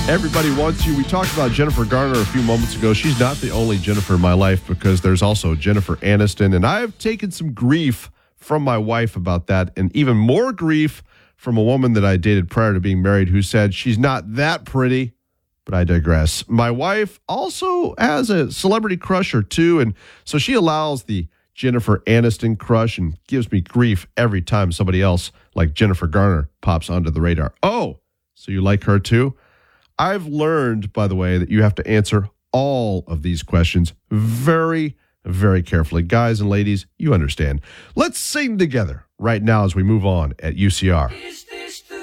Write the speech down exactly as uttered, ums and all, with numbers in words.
Everybody Wants You. We talked about Jennifer Garner a few moments ago. She's not the only Jennifer in my life because there's also Jennifer Aniston, and I've taken some grief from my wife about that, and even more grief from a woman that I dated prior to being married who said she's not that pretty, but I digress. My wife also has a celebrity crush or two, and so she allows the Jennifer Aniston crush and gives me grief every time somebody else like Jennifer Garner pops onto the radar. Oh, so you like her too? I've learned, by the way, that you have to answer all of these questions very, very carefully. Guys and ladies, you understand. Let's sing together right now as we move on at U C R.